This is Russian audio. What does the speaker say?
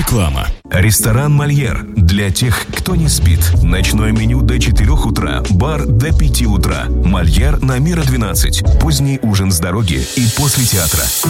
Реклама. Ресторан «Мольер» для тех, кто не спит. Ночное меню до 4 утра, бар до 5 утра. «Мольер» на Мира 12. Поздний ужин с дороги и после театра.